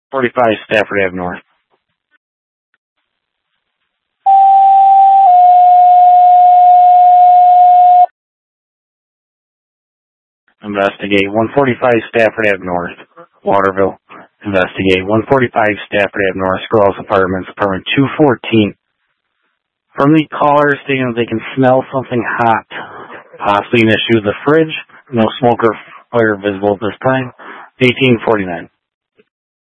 45 Stafford Ave North. Investigate 145 Stafford Ave North, Waterville. Investigate 145 Stafford Ave North, Scrolls Apartments, apartment 214. From the caller stating that they can smell something hot, possibly an issue with the fridge. No smoke or fire visible at this time. 1849.